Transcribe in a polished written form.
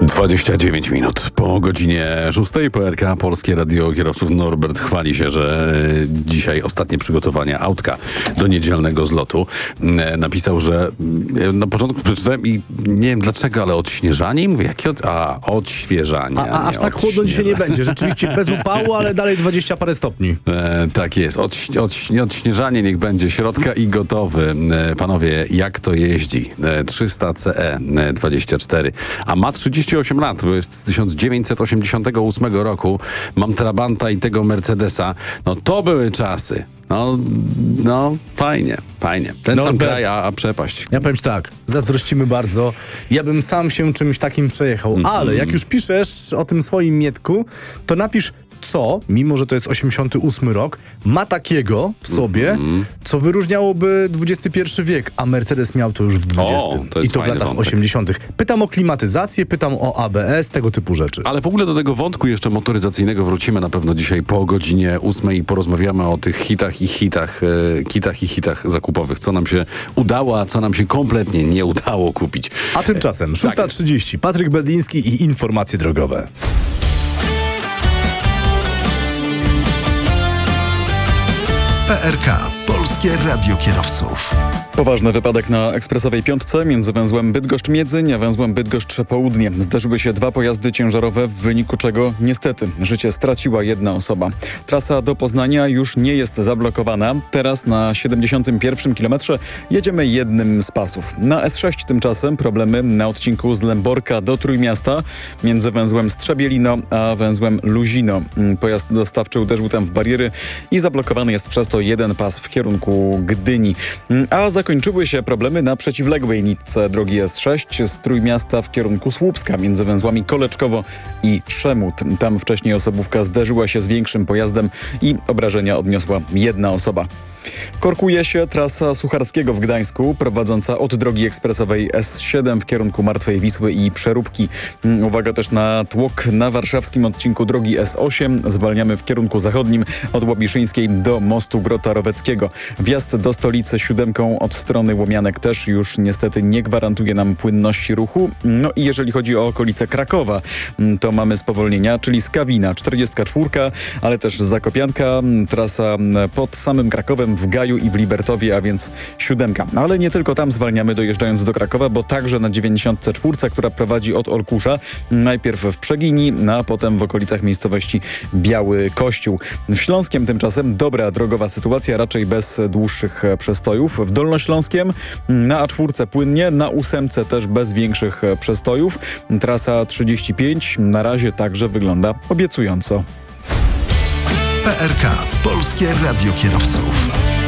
29 minut po godzinie 6 PRK Polskie Radio Kierowców. Norbert chwali się, że dzisiaj ostatnie przygotowania autka do niedzielnego zlotu. Napisał, że na początku przeczytałem i nie wiem dlaczego, ale odśnieżanie? I mówię, jakie odświeżanie? Aż tak chłodno dzisiaj nie będzie. Rzeczywiście bez upału, ale dalej 20 parę stopni. Tak jest. Odśnieżanie niech będzie środka i gotowy. Panowie, jak to jeździ? 300 CE 24. A ma 38 lat, bo jest z 1988 roku. Mam Trabanta i tego Mercedesa. No to były czasy. No, fajnie. Ten sam kraj, a przepaść. Ja powiem tak, zazdrościmy bardzo. Ja bym sam się czymś takim przejechał, ale jak już piszesz o tym swoim Mietku, to napisz co, mimo że to jest 88 rok, ma takiego w sobie, co wyróżniałoby XXI wiek, a Mercedes miał to już w XX. I to w latach 80. Pytam o klimatyzację, pytam o ABS, tego typu rzeczy. Ale w ogóle do tego wątku jeszcze motoryzacyjnego wrócimy na pewno dzisiaj po godzinie 8 i porozmawiamy o tych hitach i hitach zakupowych. Co nam się udało, a co nam się kompletnie nie udało kupić. A tymczasem 6:30. Patryk Bedliński i informacje drogowe. PRK. Polskie Radio Kierowców. Poważny wypadek na ekspresowej piątce między węzłem Bydgoszcz-Miedzyń a węzłem Bydgoszcz-Południe. Zderzyły się dwa pojazdy ciężarowe, w wyniku czego niestety życie straciła jedna osoba. Trasa do Poznania już nie jest zablokowana. Teraz na 71 kilometrze jedziemy jednym z pasów. Na S6 tymczasem problemy na odcinku z Lęborka do Trójmiasta między węzłem Strzebielino a węzłem Luzino. Pojazd dostawczy uderzył tam w bariery i zablokowany jest przez to jeden pas w kierunku Gdyni. A zakończyły się problemy na przeciwległej nitce drogi S6 z Trójmiasta w kierunku Słupska między węzłami Koleczkowo i Trzemut. Tam wcześniej osobówka zderzyła się z większym pojazdem i obrażenia odniosła jedna osoba. Korkuje się trasa Sucharskiego w Gdańsku, prowadząca od drogi ekspresowej S7 w kierunku Martwej Wisły i Przeróbki. Uwaga też na tłok na warszawskim odcinku drogi S8. Zwalniamy w kierunku zachodnim od Łobiszyńskiej do mostu Grota Roweckiego. Wjazd do stolicy 7 od strony Łomianek też już niestety nie gwarantuje nam płynności ruchu. No i jeżeli chodzi o okolice Krakowa, to mamy spowolnienia, czyli Skawina 44, ale też Zakopianka, trasa pod samym Krakowem w Gaju i w Libertowie, a więc 7. Ale nie tylko tam zwalniamy dojeżdżając do Krakowa, bo także na 94, która prowadzi od Olkusza, najpierw w Przegini, a potem w okolicach miejscowości Biały Kościół. W Śląskiem tymczasem dobra drogowa sytuacja, raczej bez dłuższych przestojów. W Dolnośląskiem na A4 płynnie, na 8 też bez większych przestojów. Trasa 35 na razie także wygląda obiecująco. PRK. Polskie Radio Kierowców.